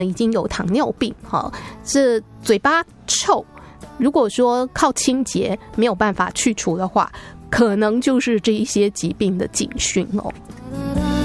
已经有糖尿病，是嘴巴臭，如果说靠清洁没有办法去除的话，可能就是这一些疾病的警讯哦。